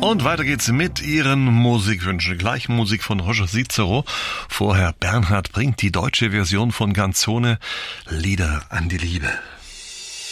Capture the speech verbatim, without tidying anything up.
Und weiter geht's mit Ihren Musikwünschen. Gleich Musik von Roger Cicero. Vorher Bernhard bringt die deutsche Version von Canzone, Lieder an die Liebe.